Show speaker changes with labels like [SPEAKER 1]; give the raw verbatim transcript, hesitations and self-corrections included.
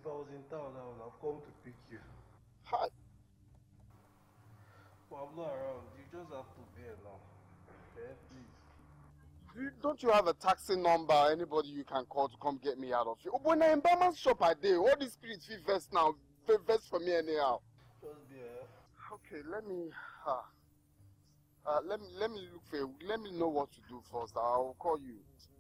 [SPEAKER 1] I was in town, I would have come to pick you.
[SPEAKER 2] Hi.
[SPEAKER 1] But I'm not around. You just have to bear now. Okay, please.
[SPEAKER 2] You, don't you have a taxi number? Anybody you can call to come get me out of here? Oh, when I'm in Batman's shop a day, all these spirits feel vest now. Feel vest for me anyhow.
[SPEAKER 1] Just bear.
[SPEAKER 2] Okay, let me. Uh, uh, let me let me look for. Let me know what to do first. I'll call you.